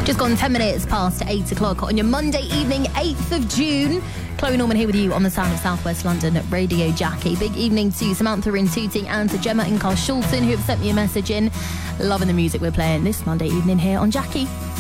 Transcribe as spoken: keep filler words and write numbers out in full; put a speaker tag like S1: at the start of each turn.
S1: Just gone ten minutes past eight o'clock on your Monday evening, eighth of June. Chloe Norman here with you on the Sound of South West London at Radio Jackie. Big evening to Samantha in Tooting and to Gemma in Carshalton, who have sent me a message in. Loving the music we're playing this Monday evening here on Jackie.